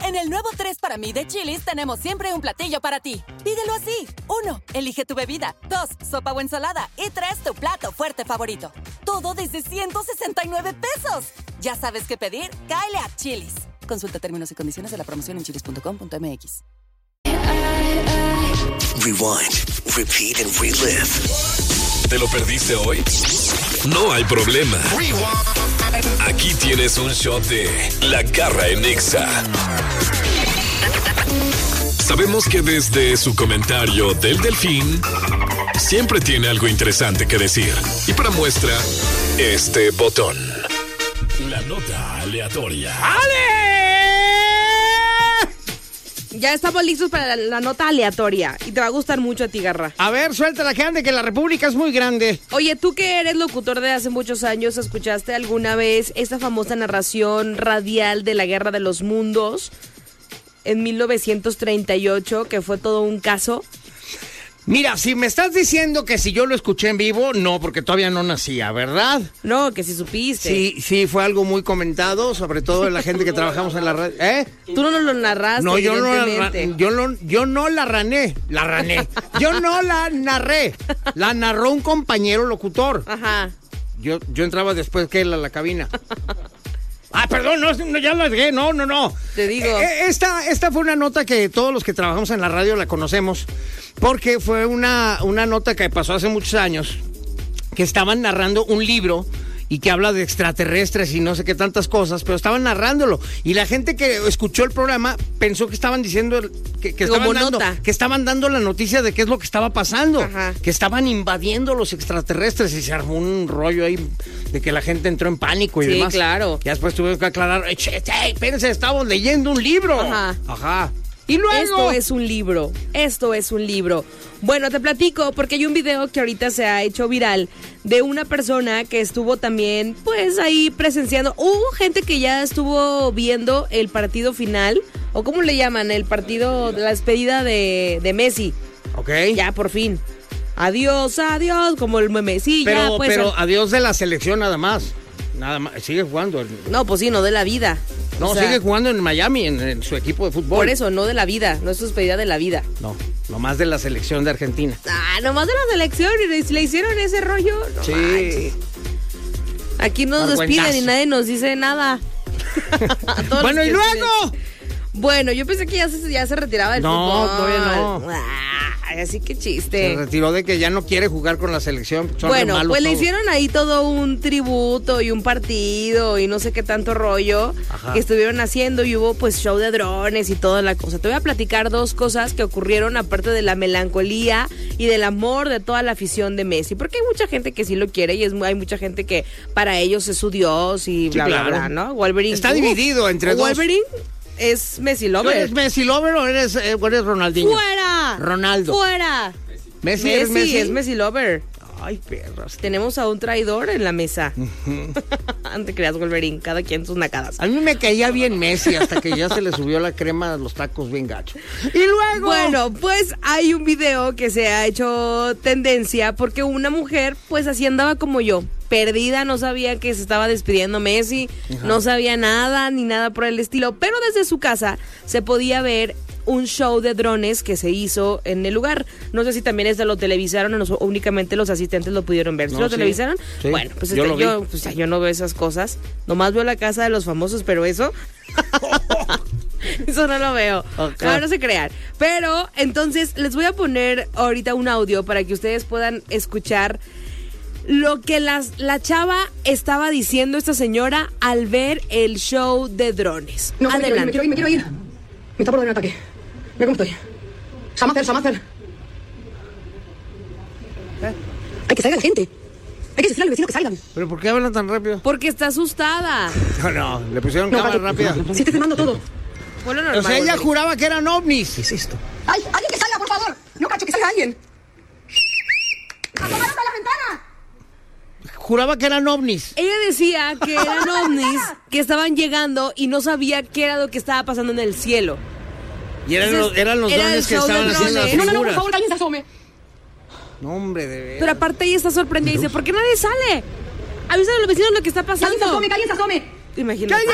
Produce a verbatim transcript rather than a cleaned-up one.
En el nuevo tres para mí de Chili's tenemos siempre un platillo para ti. Pídelo así. Uno, elige tu bebida. Dos, sopa o ensalada. Y tres, tu plato fuerte favorito. Todo desde ciento sesenta y nueve pesos. Ya sabes qué pedir, cáele a Chili's. Consulta términos y condiciones de la promoción en chilis punto com punto m x. Rewind, repeat and relive. ¿Te lo perdiste hoy? No hay problema. Aquí tienes un shot de La Garra en Nexa. Sabemos que desde su comentario del Delfín siempre tiene algo interesante que decir. Y para muestra, este botón. La nota aleatoria. ¡Ale! Ya estamos listos para la, la nota aleatoria. Y te va a gustar mucho a ti, Garra. A ver, suéltala que ande, que la República es muy grande. Oye, tú que eres locutor de hace muchos años, ¿escuchaste alguna vez esta famosa narración radial de la Guerra de los Mundos en mil novecientos treinta y ocho, que fue todo un caso? Mira, si me estás diciendo que si yo lo escuché en vivo, no, porque todavía no nacía, ¿verdad? No, que si supiste. Sí, sí, fue algo muy comentado, sobre todo la gente que trabajamos en la radio. ¿Eh? Tú no lo narraste, no, yo no, la, evidentemente. yo, no, yo no la rané, la rané. Yo no la narré, la narró un compañero locutor. Ajá. Yo, yo entraba después que él a la cabina. Ah, perdón, no, no ya la dejé, no, no, no. Te digo. Eh, esta, esta fue una nota que todos los que trabajamos en la radio la conocemos, porque fue una, una nota que pasó hace muchos años, que estaban narrando un libro y que habla de extraterrestres y no sé qué tantas cosas, pero estaban narrándolo. Y la gente que escuchó el programa pensó que estaban diciendo, que, que, estaban, dando, que estaban dando la noticia de qué es lo que estaba pasando. Ajá. Que estaban invadiendo los extraterrestres y se armó un rollo ahí de que la gente entró en pánico y sí, demás. Sí, claro. Y después tuvieron que aclarar, hey, espérense, estamos leyendo un libro. Ajá. Ajá. Y luego... Esto es un libro, esto es un libro. Bueno, te platico porque hay un video que ahorita se ha hecho viral de una persona que estuvo también, pues, ahí presenciando. Hubo gente que ya estuvo viendo el partido final, o ¿cómo le llaman? El partido, la despedida de, de Messi. Ok. Ya, por fin. Adiós, adiós, como el meme. Sí, pero, ya, pues. Pero al... adiós de la selección nada más. Nada más, sigue jugando. El... No, pues sí, no de la vida. No, o sea, sigue jugando en Miami, en, en su equipo de fútbol. Por eso, no de la vida, no es su despedida de la vida. No, nomás de la selección de Argentina. Ah, nomás de la selección, y le hicieron ese rollo. No sí. Manches. Aquí no nos despiden y nadie nos dice nada. Bueno, ¿y luego? Despiden. Bueno, yo pensé que ya se, ya se retiraba del no, fútbol. No, todavía no. Ay, así que chiste. Se retiró de que ya no quiere jugar con la selección. Son bueno, pues todos. Le hicieron ahí todo un tributo y un partido y no sé qué tanto rollo. Ajá. Que estuvieron haciendo y hubo pues show de drones y toda la cosa. Te voy a platicar dos cosas que ocurrieron aparte de la melancolía y del amor de toda la afición de Messi. Porque hay mucha gente que sí lo quiere y es, hay mucha gente que para ellos es su dios y bla, sí, bla, claro. bla, ¿no? Wolverine. Está uh, dividido entre Wolverine, dos. Es Messi Lover. ¿Tú eres Messi Lover o eres, eh, o eres Ronaldinho? ¡Fuera! Ronaldo. ¡Fuera! Messi, Messi, ¿eres Messi? es Messi Lover. Ay, perras. Tenemos a un traidor en la mesa. Uh-huh. No te creas, Wolverine, cada quien sus nacadas. A mí me caía bien Messi hasta que ya se le subió la crema a los tacos bien gacho. Y luego... Bueno, pues hay un video que se ha hecho tendencia porque una mujer, pues así andaba como yo. Perdida, no sabía que se estaba despidiendo Messi, ajá. No sabía nada, ni nada por el estilo, pero desde su casa se podía ver un show de drones que se hizo en el lugar. No sé si también este lo televisaron o únicamente los asistentes lo pudieron ver. ¿Sí no, lo sí. televisaron? Sí. Bueno, pues, yo, este, yo, pues ya, yo no veo esas cosas. Nomás veo la casa de los famosos, pero eso... Eso no lo veo. Okay. No, no se crean. Pero entonces les voy a poner ahorita un audio para que ustedes puedan escuchar lo que las, la chava estaba diciendo, esta señora, al ver el show de drones. No, adelante. Me quiero ir, me quiero ir. Me está por dar un ataque. Mira cómo estoy. Samacer, Samacer. ¿Eh? Hay que salga la gente. Hay que decirle a los vecinos que salgan. ¿Pero por qué hablan tan rápido? Porque está asustada. No, no, le pusieron no, cámara rápida. Si estoy filmando todo. Bueno, normal, o sea, ella Wolverine. juraba que eran ovnis. ¿Qué es esto? ¡Ay, alguien que salga, por favor! No cacho, que salga alguien. ¡Asomaron a la ventana! Juraba que eran ovnis. Ella decía que eran ovnis que estaban llegando y no sabía qué era lo que estaba pasando en el cielo. Y eran Entonces, los, eran los era drones que estaban drones. haciendo las figuras. No, no, no, por favor, que alguien se asome. No, hombre, de veras. Pero aparte ella está sorprendida y dice, ¿por qué nadie sale? Avísale a los vecinos lo que está pasando. Que alguien se asome, que alguien se asome. Imagínate.